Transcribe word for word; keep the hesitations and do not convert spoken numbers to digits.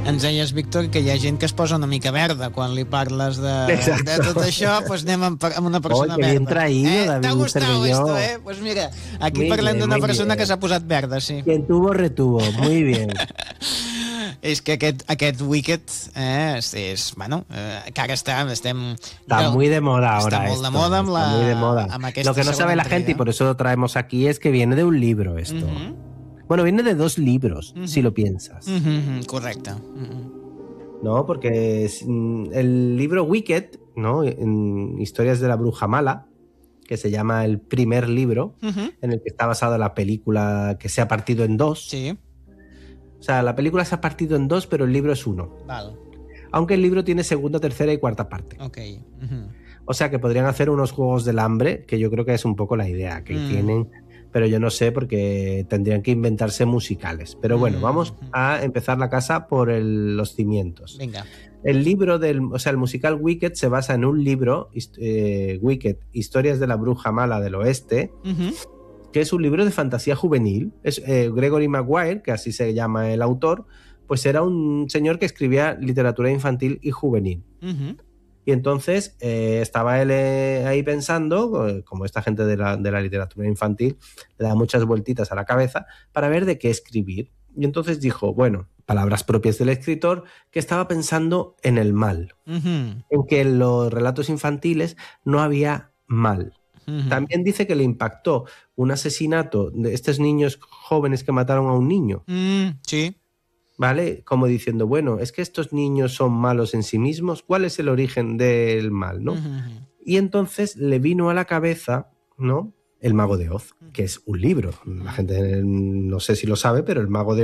ens deies, Víctor, que hi ha gent que es posa una mica verda quan li parles de, de tot això, doncs anem amb, amb una persona oh, verda. Bien traído, eh? David T'ha gustat Cervelló. esto, eh? Pues mira, aquí muy parlem d'una persona bien. que s'ha posat verda, sí. Quien tuvo, retuvo. Muy bien. És que aquest, aquest Wicked eh, és, és, bueno, eh, que ara està, estem... Está jo, muy de moda està ahora molt esto. de moda amb la, está muy de moda. amb aquesta Lo que no segona sabe la entrega. gente, y por eso lo traemos aquí, es que viene de un libro esto. Uh-huh. Bueno, viene de dos libros, Uh-huh. si lo piensas. Uh-huh. Correcte. Uh-huh. ¿No? Porque el libro Wicked, ¿no? En Historias de la Bruja Mala, que se llama el primer libro, uh-huh. en el que está basada la película que se ha partido en dos. Sí. O sea, la película se ha partido en dos, pero el libro es uno. Vale. Aunque el libro tiene segunda, tercera y cuarta parte. Ok. Uh-huh. O sea, que podrían hacer unos juegos del hambre, que yo creo que es un poco la idea que mm. tienen, pero yo no sé porque tendrían que inventarse musicales. Pero bueno, mm. vamos a empezar la casa por el, los cimientos. Venga. El libro del, o sea, el musical Wicked se basa en un libro, eh, Wicked, Historias de la Bruja Mala del Oeste, uh-huh. que es un libro de fantasía juvenil. Es, eh, Gregory Maguire, que así se llama el autor, pues era un señor que escribía literatura infantil y juvenil. Uh-huh. Y entonces eh, estaba él eh, ahí pensando, eh, como esta gente de la, de la literatura infantil, le da muchas vueltitas a la cabeza para ver de qué escribir. Y entonces dijo, bueno, palabras propias del escritor, que estaba pensando en el mal, uh-huh. en que en los relatos infantiles no había mal. Uh-huh. También dice que le impactó un asesinato de estos niños jóvenes que mataron a un niño. Mm, sí. ¿Vale? Como diciendo, bueno, es que estos niños son malos en sí mismos, ¿cuál es el origen del mal, no? Uh-huh. Y entonces le vino a la cabeza, ¿no? El Mago de Oz, que es un libro. La gente no sé si lo sabe, pero el Mago de